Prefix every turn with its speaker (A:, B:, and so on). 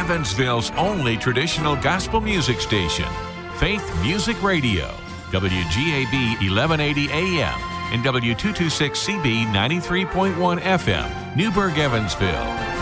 A: Evansville's only traditional gospel music station, Faith Music Radio, WGAB 1180 AM and W226CB 93.1 FM, Newburgh, Evansville.